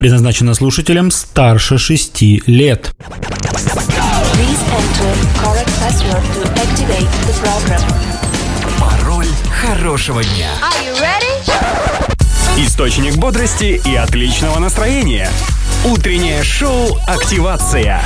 Предназначено слушателям старше 6 лет. Пароль хорошего дня. Источник бодрости и отличного настроения. Утреннее шоу «Активация».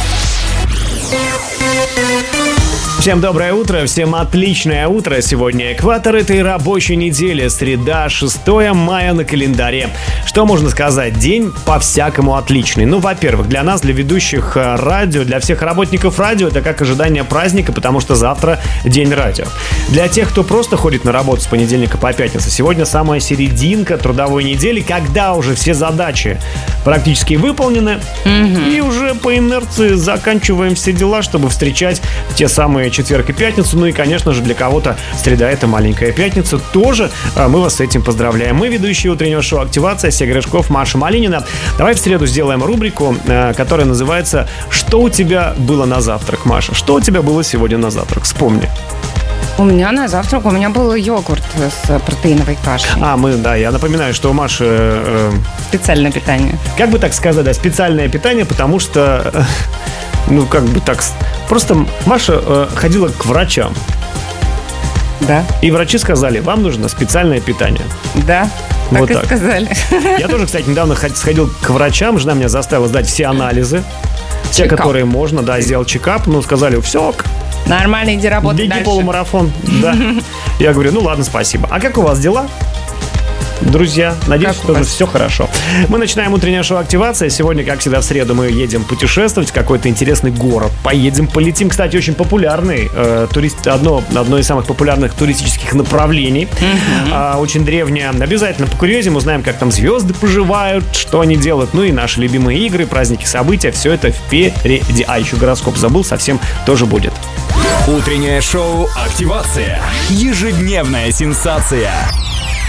Всем доброе утро, всем отличное утро. Сегодня экватор этой рабочей недели, среда, 6 мая на календаре. Что можно сказать? День по-всякому отличный. Ну, во-первых, для нас, для ведущих радио, для всех работников радио, это как ожидание праздника, потому что завтра день радио. Для тех, кто просто ходит на работу с понедельника по пятницу, сегодня самая серединка трудовой недели, когда уже все задачи практически выполнены, и уже по инерции заканчиваем все дела, чтобы встречать те самые четверг и пятницу. Ну и, конечно же, для кого-то среда — это маленькая пятница. Тоже мы вас с этим поздравляем. Мы ведущие утреннего шоу «Активация», Сергей Гришков, Маша Малинина. Давай в среду сделаем рубрику, которая называется «Что у тебя было на завтрак, Маша?» Что у тебя было сегодня на завтрак? Вспомни. У меня на завтрак был йогурт с протеиновой кашей. Я напоминаю, что у Маши... Специальное питание. Как бы так сказать, да, специальное питание, потому что... Просто Маша ходила к врачам. Да. И врачи сказали: вам нужно специальное питание. Да, вот так и сказали. Я тоже, кстати, недавно сходил к врачам. Жена меня заставила сдать все анализы. Те, которые можно, да, сделал чекап. Ну, сказали: все, нормально, иди работай дальше. Беги полумарафон, да. Я говорю: ну ладно, спасибо. А как у вас дела? Друзья, надеюсь, что все хорошо. Мы начинаем утреннее шоу «Активация». Сегодня, как всегда, в среду мы едем путешествовать в какой-то интересный город. Поедем, полетим. Кстати, очень популярный одно из самых популярных туристических направлений. Очень древнее. Обязательно покурьезим, узнаем, как там звезды поживают, что они делают. Ну и наши любимые игры, праздники, события. Все это впереди. А еще гороскоп забыл, совсем тоже будет. Утреннее шоу «Активация». Ежедневная сенсация.